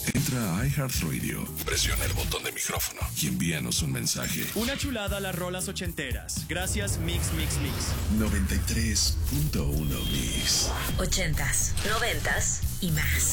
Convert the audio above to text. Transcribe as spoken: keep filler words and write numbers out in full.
Entra a iHeartRadio, presiona el botón de micrófono y envíanos un mensaje. Una chulada a las rolas ochenteras. Gracias, Mix, Mix, Mix. noventa y tres punto uno Mix. Ochentas, noventas y más.